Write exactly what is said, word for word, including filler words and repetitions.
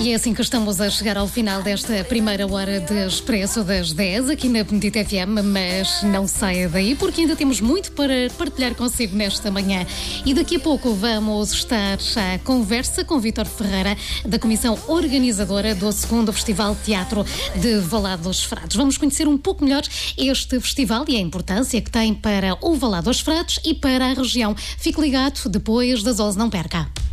E é assim que estamos a chegar ao final desta primeira hora de Expresso das dez, aqui na Benedita F M, mas não saia daí porque ainda temos muito para partilhar consigo nesta manhã. E daqui a pouco vamos estar à conversa com Vítor Ferreira, da Comissão Organizadora do segundo Festival Teatro de Valado dos Frades. Vamos conhecer um pouco melhor este festival e a importância que tem para o Valado dos Frades e para a região. Fique ligado, depois das onze, não perca.